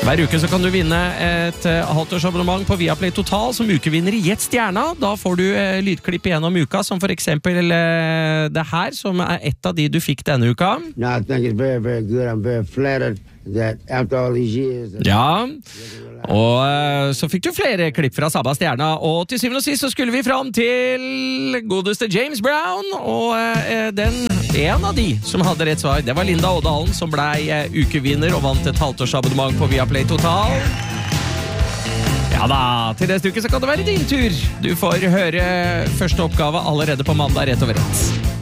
Hver uke så kan du vinne et halvtårsabonnement på Viaplay Total som ukevinner i Gjett Stjerna. Da får du lydklipp igjennom uka, som for eksempel det her, som et av de du fikk denne uka. No, I think it's very, very good. I'm very flattered that after all these years... Ja, og så fikk du flere klipp fra Sabba Stjerna, og til syvende og sist så skulle vi fram til godeste James Brown, og en av de som hadde rett svar, det var Linda Ådalen, som ble ukevinner og vant et halvtårsabonnement på Viaplay Total. Ja da, til neste uke så kan det være din tur. Du får høre første oppgave allerede på mandag rett over rett.